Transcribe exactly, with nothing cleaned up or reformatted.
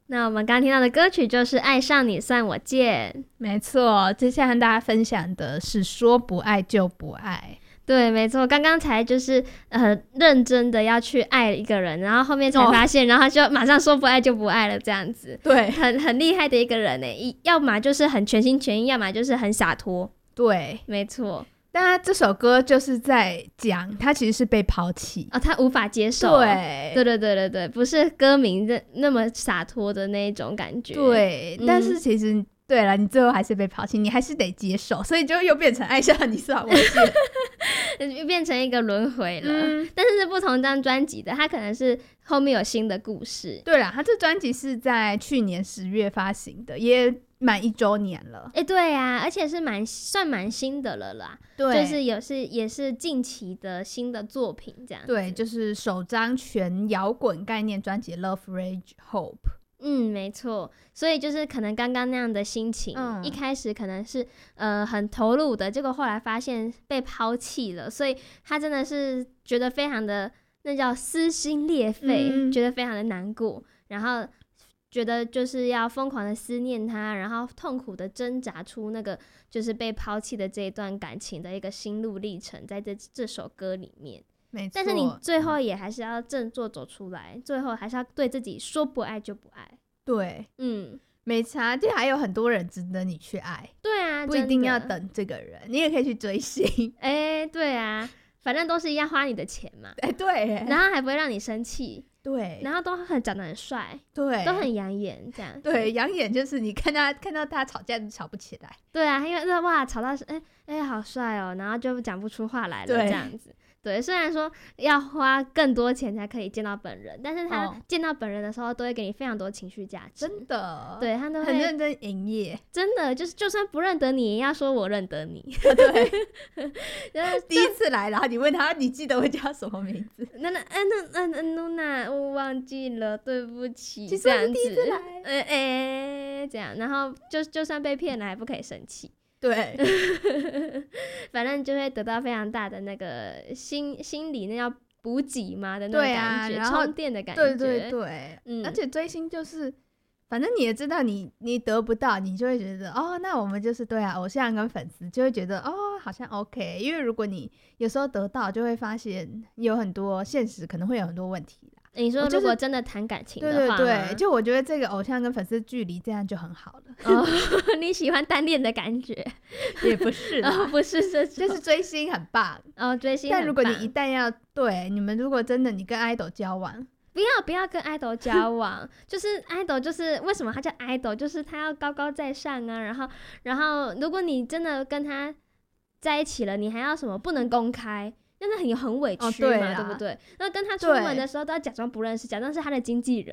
那我们刚听到的歌曲就是《爱上你算我贱》。 没错，接下来和大家分享的是说不爱就不爱。 对，没错，刚刚才就是呃认真的要去爱一个人，然后后面才发现，哦、然后就马上说不爱就不爱了，这样子。 对， 很很厉害的一个人呢，要么就是很全心全意，要么就是很洒脱。 对， 没错。 但他这首歌就是在讲他其实是被抛弃哦，他无法接受。 对， 对对对对对，不是歌名的那么洒脱的那一种感觉。 对，嗯、但是其实。对了，你最后还是被抛弃，你还是得接受，所以就又变成爱上你算我贱， 又变成一个轮回了。嗯、但是是不同张专辑的，它可能是后面有新的故事。 对啦，他这专辑是在去年十月发行的，也满一周年了。 哎、欸，对啊，而且是蛮算蛮新的了啦。对，就是有是也是近期的新的作品这样。 对，就是首张全摇滚概念专辑《Love Rage Hope》。 嗯，没错，所以就是可能刚刚那样的心情，嗯、一开始可能是呃很投入的，结果后来发现被抛弃了，所以他真的是觉得非常的那叫撕心裂肺，嗯、觉得非常的难过，然后觉得就是要疯狂的思念他，然后痛苦的挣扎出那个就是被抛弃的这一段感情的一个心路历程，在这这首歌里面。 没错， 但是你最后也还是要振作走出来，嗯、最后还是要对自己说不爱就不爱。 对，嗯，没差，就还有很多人值得你去爱。 对啊， 不一定要等这个人，你也可以去追星。 哎、欸，对啊，反正都是一样花你的钱嘛。 哎、欸，对， 然后还不会让你生气。 对， 然后都很长得很帅， 对， 都很养眼，这样。 对，养眼就是你看他看到他吵架就吵不起来。 对啊，因为哇吵到哎哎、欸欸、好帅哦，然后就讲不出话来了，这样子。对，虽然说要花更多钱才可以见到本人，但是他见到本人的时候都会给你非常多情绪价值。 真的， 对，他都会很认真营业。 真的就是就算不认得你也要说我认得你。 对，第一次来然后你问他你记得我叫什么名字， 那那哎那那那那我忘记了，对不起。 其实我是第一次来， 哎哎、欸、这样，然后就就算被骗了还不可以生气。 对， 反正就会得到非常大的那个心心理那叫补给嘛的那种感觉，充电、啊、的感觉。 对对对，嗯，而且追星就是，反正你也知道你你得不到，你就会觉得哦，那我们就是对啊，偶像跟粉丝就会觉得哦，好像 OK， 因为如果你有时候得到，就会发现有很多现实可能会有很多问题。 你说如果真的谈感情的话、 就是、对对对，就我觉得这个偶像跟粉丝距离这样就很好了。 哦，你喜欢单恋的感觉？ 也不是啦、 哦，不是这种， 就是追星很棒哦，追星很棒。 但如果你一旦要对你们，如果真的你跟 idol 交往， 不要不要跟 idol 交往，就是 idol 就是为什么他叫 idol， 就是他要高高在上啊，然后然后如果你真的跟他在一起了，你还要什么不能公开？那很很委屈嘛、哦、对, 对不对？那跟他出门的时候都要假装不认识，假装是他的经纪人，